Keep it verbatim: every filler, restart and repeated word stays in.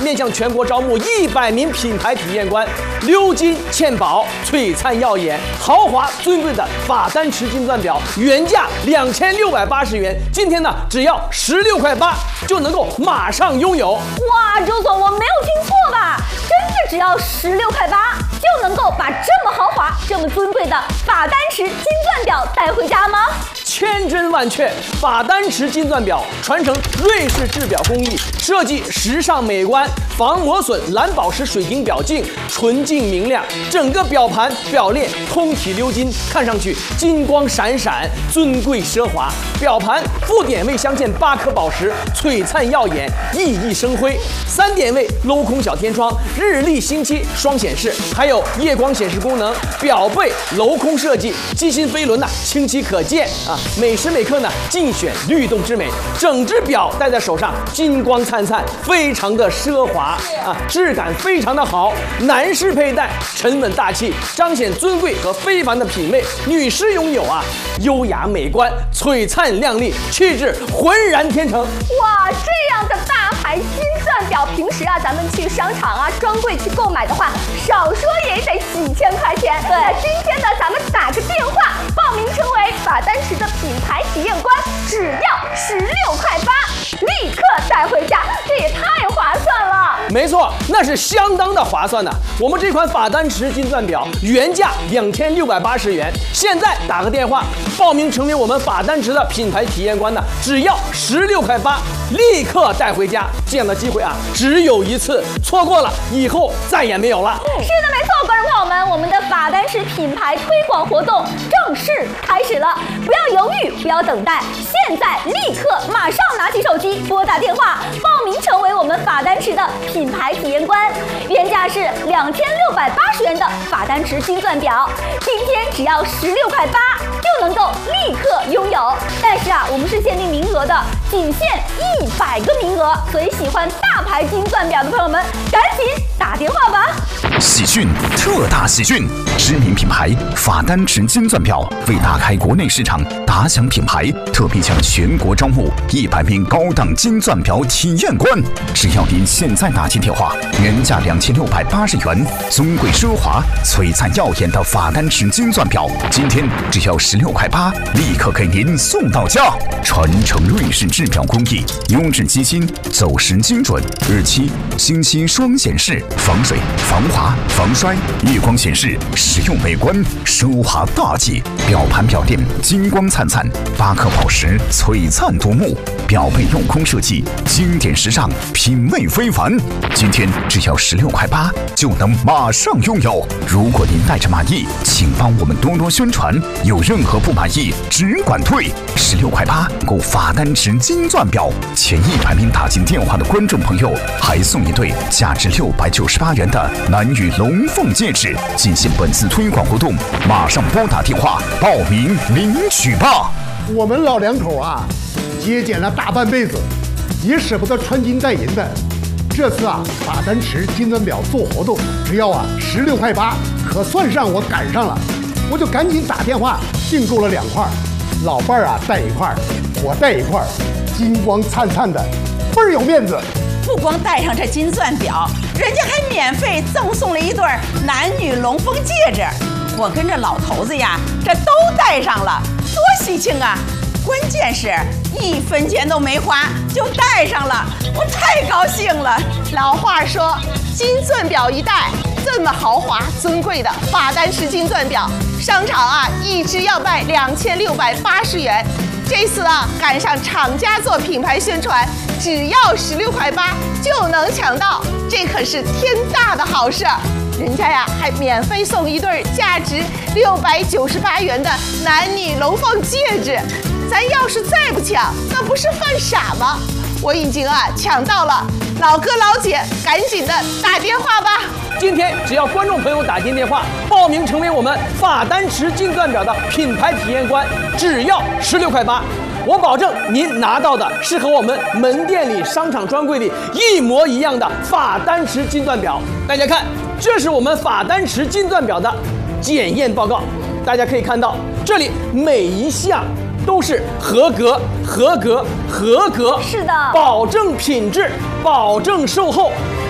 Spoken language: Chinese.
面向全国招募一百名品牌体验官，鎏金嵌宝，璀璨耀眼，豪华尊贵的法丹池金钻表，原价两千六百八十元，今天呢只要十六块八就能够马上拥有。 哇，周总，我没有听错吧？真的只要十六块八就能够把这么豪华、这么尊贵的法丹池金钻表带回家吗？ 千真万确，法丹池金钻表传承瑞士制表工艺，设计时尚美观，防磨损蓝宝石水晶表镜，纯净明亮，整个表盘表链通体鎏金，看上去金光闪闪，尊贵奢华。表盘副点位镶嵌八颗宝石，璀璨耀眼，熠熠生辉。三点位镂空小天窗，日历星期双显示，还有夜光显示功能。表背镂空设计，机芯飞轮呐、清晰可见啊。每时每刻呢，尽选律动之美，整只表戴在手上，金光灿灿，非常的奢华啊，质感非常的好。男士佩戴沉稳大气，彰显尊贵和非凡的品味；女士拥有啊，优雅美观，璀璨亮丽，气质浑然天成。 哇，这样的大牌金钻表，平时啊，咱们去商场啊、专柜去购买的话，少说也得几千块钱。对，那今天呢，咱们打个电话报名成为法丹池的品牌体验官，只要十六块八，立刻带回家，这也太划算了。 没错，那是相当的划算的。我们这款法丹池金钻表原价两千六百八十元，现在打个电话报名成为我们法丹池的品牌体验官呢，只要十六块八，立刻带回家。这样的机会啊，只有一次，错过了以后再也没有了。 是的，没错，观众朋友们，我们的法丹池品牌推广活动正式开始了，不要犹豫，不要等待，现在立刻马上拿起手机拨打电话报名成为我们法丹池的品牌体验官，原价是两千六百八十元的法丹池金钻表，今天只要十六块八就能够立刻拥有。但是啊，我们是限定名额的，仅限一百个名额，所以喜欢大牌金钻表的朋友们，赶紧打电话吧！ 喜讯，特大喜讯！知名品牌法丹池金钻表为打开国内市场，打响品牌，特别向全国招募一百名高档金钻表体验官。只要您现在打进电话，原价两千六百八十元，尊贵奢华、璀璨耀眼的法丹池金钻表，今天只要十六块八，立刻给您送到家。传承瑞士制表工艺，优质机芯，走时精准，日期、星期双显示，防水、防滑、防摔，夜光显示，实用美观，奢华大气。表盘表链金光灿灿，八颗宝石璀璨夺目，表背镂空设计，经典时尚，品味非凡。今天只要十六块八就能马上拥有。如果您带着满意，请帮我们多多宣传，有任何不满意只管退。十六块八购法丹池金钻表，前一百名打进电话的观众朋友还送一对价值六百九十八元的男女龙凤戒指。进行本次推广活动，马上拨打电话报名领取吧。 我们老两口啊，节俭了大半辈子，也舍不得穿金戴银的。这次啊，法丹池金钻表做活动，只要啊十六块八，可算上我赶上了，我就赶紧打电话订购了两块。老伴儿啊带一块，我带一块，金光灿灿的，倍儿有面子。 不光戴上这金钻表，人家还免费赠送了一对男女龙凤戒指。我跟这老头子呀，这都戴上了，多喜庆啊！关键是一分钱都没花就戴上了，我太高兴了。 老话说，金钻表一戴，这么豪华尊贵的法丹池金钻表，商场啊一只要卖两千六百八十元。这次啊赶上厂家做品牌宣传，只要十六块八就能抢到，这可是天大的好事。人家呀还免费送一对价值六百九十八元的男女龙凤戒指，咱要是再不抢，那不是犯傻吗？我已经啊抢到了，老哥老姐赶紧的打电话吧。 今天只要观众朋友打进电话报名成为我们法丹池金钻表的品牌体验官，只要十六块八，我保证您拿到的是和我们门店里、商场专柜里一模一样的法丹池金钻表。大家看，这是我们法丹池金钻表的检验报告，大家可以看到，这里每一项都是合格、合格、合格， 是的， 保证品质，保证售后。